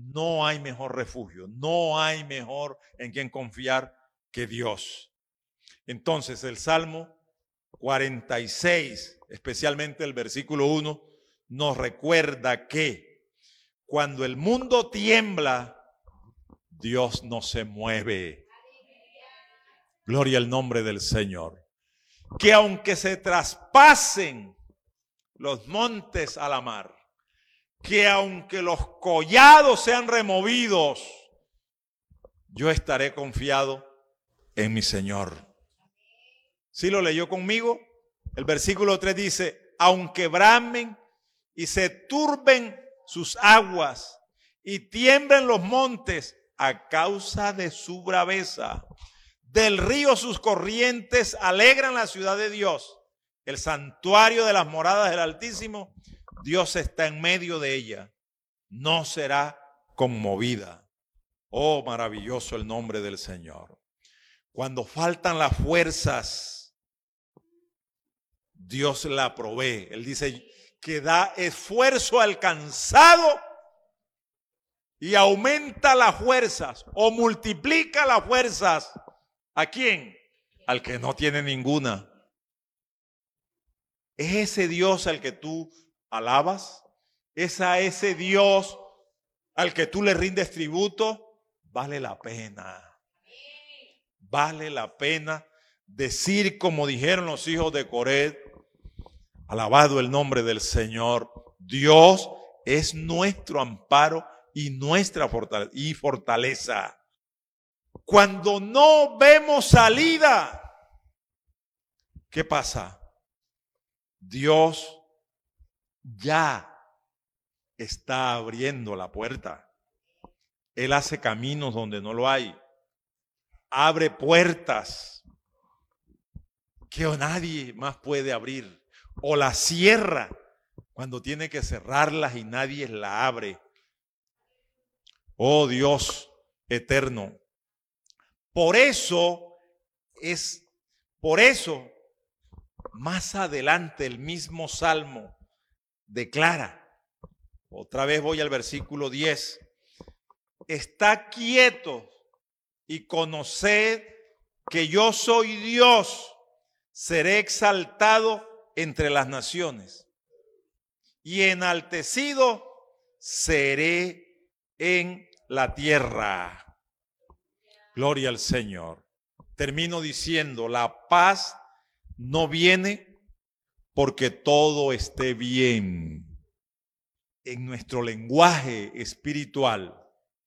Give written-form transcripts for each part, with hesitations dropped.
no hay mejor refugio, no hay mejor en quien confiar que Dios. Entonces el Salmo 46, especialmente el versículo 1, nos recuerda que cuando el mundo tiembla, Dios no se mueve. Gloria al nombre del Señor. Que aunque se traspasen los montes a la mar, que aunque los collados sean removidos, yo estaré confiado en mi Señor. ¿Sí lo leyó conmigo? El versículo 3 dice, aunque bramen y se turben sus aguas y tiemblen los montes a causa de su braveza, del río sus corrientes alegran la ciudad de Dios, el santuario de las moradas del Altísimo. Dios está en medio de ella, no será conmovida. Oh, maravilloso el nombre del Señor. Cuando faltan las fuerzas, Dios la provee. Él dice que da esfuerzo al cansado y aumenta las fuerzas o multiplica las fuerzas. ¿A quién? Al que no tiene ninguna. ¿Es ese Dios al que tú alabas? ¿Es a ese Dios al que tú le rindes tributo? Vale la pena. Vale la pena decir como dijeron los hijos de Coré, alabado el nombre del Señor. Dios es nuestro amparo y nuestra fortaleza. Cuando no vemos salida, ¿qué pasa? Dios ya está abriendo la puerta. Él hace caminos donde no lo hay. Abre puertas que nadie más puede abrir. O la cierra cuando tiene que cerrarlas y nadie la abre. Oh Dios eterno. Por eso, más adelante el mismo Salmo declara, otra vez voy al versículo 10, está quieto y conoced que yo soy Dios, seré exaltado entre las naciones y enaltecido seré en la tierra. Gloria al Señor. Termino diciendo, la paz no viene porque todo esté bien. En nuestro lenguaje espiritual,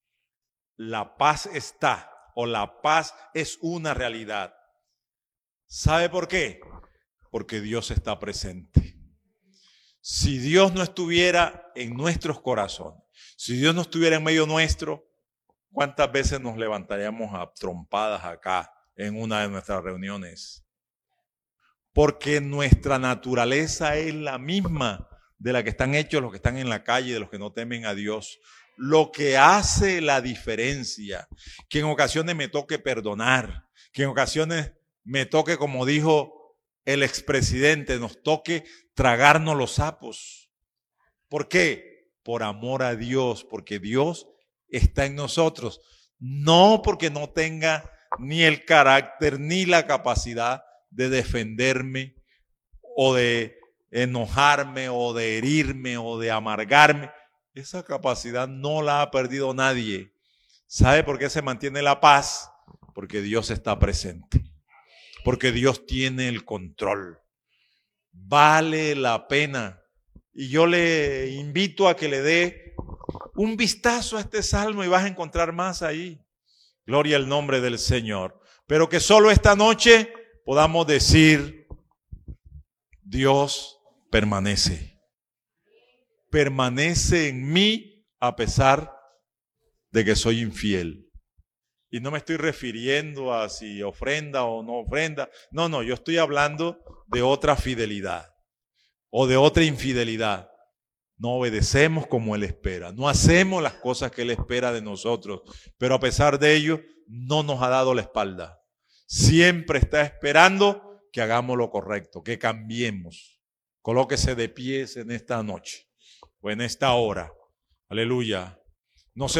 la paz está, o la paz es una realidad. ¿Sabe por qué? Porque Dios está presente. Si Dios no estuviera en nuestros corazones, si Dios no estuviera en medio nuestro, ¿cuántas veces nos levantaríamos a trompadas acá en una de nuestras reuniones? Porque nuestra naturaleza es la misma de la que están hechos los que están en la calle, de los que no temen a Dios. Lo que hace la diferencia, que en ocasiones me toque perdonar, que en ocasiones me toque, como dijo el expresidente, nos toque tragarnos los sapos. ¿Por qué? Por amor a Dios, porque Dios está en nosotros, no porque no tenga ni el carácter ni la capacidad de defenderme o de enojarme o de herirme o de amargarme. Esa capacidad no la ha perdido nadie. ¿Sabe por qué se mantiene la paz? Porque Dios está presente, porque Dios tiene el control. Vale la pena. Y yo le invito a que le dé un vistazo a este salmo y vas a encontrar más ahí. Gloria al nombre del Señor. Pero que solo esta noche podamos decir, Dios permanece. Permanece en mí a pesar de que soy infiel. Y no me estoy refiriendo a si ofrenda o no ofrenda. No, yo estoy hablando de otra fidelidad o de otra infidelidad. No obedecemos como Él espera, no hacemos las cosas que Él espera de nosotros, pero a pesar de ello no nos ha dado la espalda. Siempre está esperando que hagamos lo correcto, que cambiemos. Colóquese de pies en esta noche o en esta hora. Aleluya. No se